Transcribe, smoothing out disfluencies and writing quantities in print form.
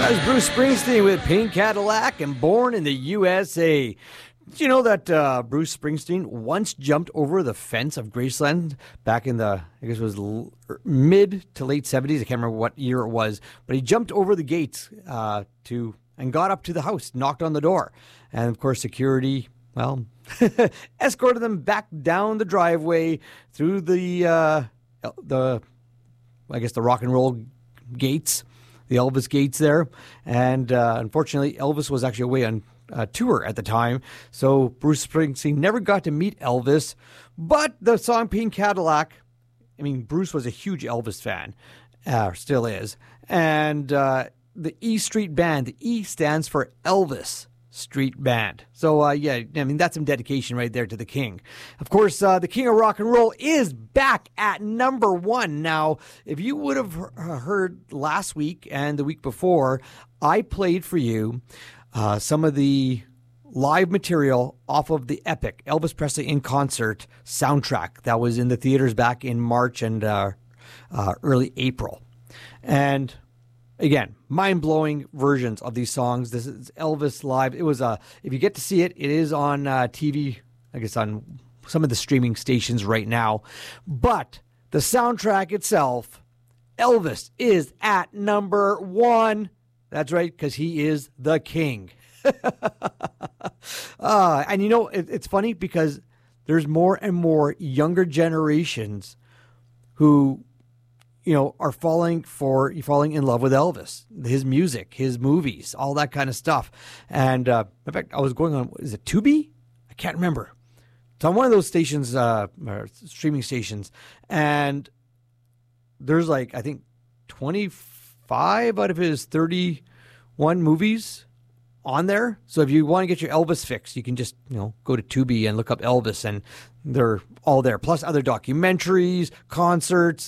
That was Bruce Springsteen with Pink Cadillac and Born in the USA. Did you know that Bruce Springsteen once jumped over the fence of Graceland back in the, I guess it was mid to late 70s. I can't remember what year it was, but he jumped over the gates and got up to the house, knocked on the door. And of course, security, well, escorted them back down the driveway through the rock and roll gates, the Elvis gates there. And unfortunately, Elvis was actually away on tour at the time, so Bruce Springsteen never got to meet Elvis. But the song Pink Cadillac, I mean, Bruce was a huge Elvis fan, still is. And the E Street Band, the E stands for Elvis Street Band. So, yeah, I mean, that's some dedication right there to the king. Of course, the king of rock and roll is back at number one. Now, if you would have heard last week and the week before, I played for you some of the live material off of the epic Elvis Presley in Concert soundtrack that was in the theaters back in March and early April. And again, mind-blowing versions of these songs. This is Elvis live. It was if you get to see it, it is on TV, I guess on some of the streaming stations right now. But the soundtrack itself, Elvis is at number one. That's right, because he is the king. And you know, it's funny because there's more and more younger generations who, you know, are falling in love with Elvis, his music, his movies, all that kind of stuff. And in fact, I was going on, is it Tubi? I can't remember. It's on one of those stations, or streaming stations, and there's like, I think 25 out of his 31 movies on there. So if you want to get your Elvis fix, you can just, you know, go to Tubi and look up Elvis, and they're all there. Plus other documentaries, concerts,